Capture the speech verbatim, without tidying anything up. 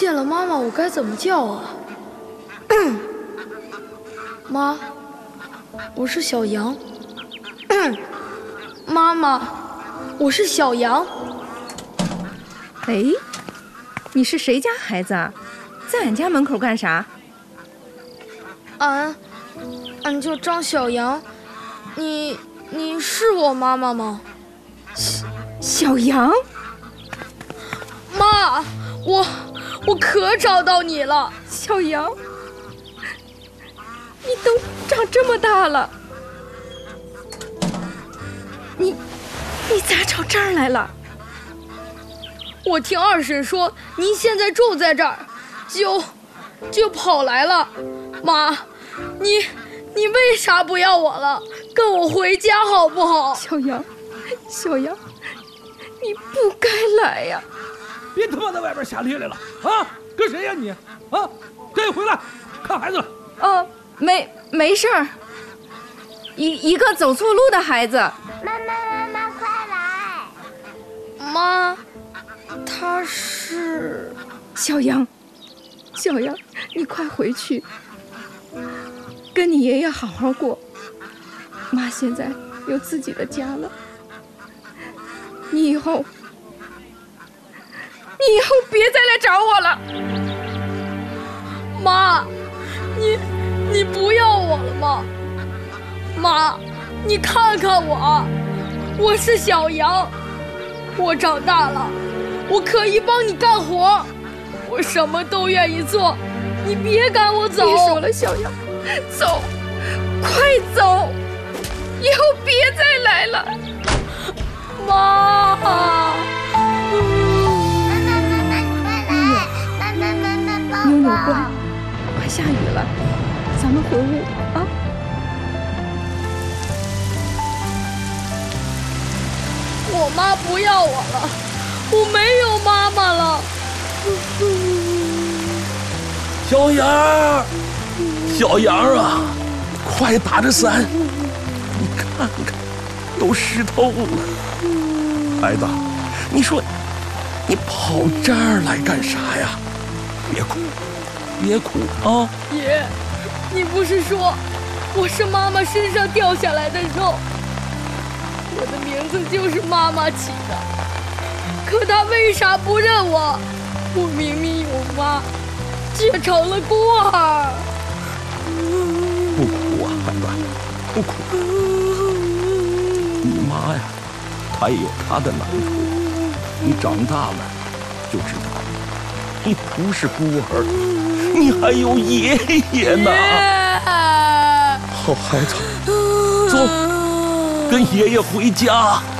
见了妈妈，我该怎么叫啊？妈，我是小羊。妈妈，我是小羊。 哎，你是谁家孩子啊？在俺家门口干啥？ 俺，俺叫张小羊。你，你是我妈妈吗？ 小小羊。 妈，我我可找到你了， 小羊。你都长这么大了，你你咋找这儿来了？ 我听二婶说您现在住在这儿，就就跑来了。妈，你你为啥不要我了？跟我回家好不好？ 小羊，小羊，你不该来呀！ 别他妈在外边瞎咧咧了啊！跟谁呀你？啊，赶紧回来看孩子了。 哦，没没事儿，一一个走错路的孩子。 妈妈妈妈快来！ 妈，他是小羊，小羊，你快回去，跟你爷爷好好过。妈现在有自己的家了，你以后，你以后别再来找我了。 妈，你你不要我了吗？妈，你看看我，我是小羊，我长大了，我可以帮你干活，我什么都愿意做，你别赶我走。 别说了，小羊，走，快走，以后别再来了。 妈， 妞妞乖，快下雨了，咱们回屋啊。 我妈不要我了，我没有妈妈了。 小羊，小羊啊，快打着伞，你看看，都湿透了。孩子，你说你跑这儿来干啥呀？别哭，别哭啊！ 爷，你不是说我是妈妈身上掉下来的肉？我的名字就是妈妈起的，可她为啥不认我？我明明有妈，却成了孤儿。 不哭啊，孩子，不哭。你妈呀，她也有她的难处，你长大了就知道了。你不是孤儿，你还有爷爷呢。好孩子，走，跟爷爷回家。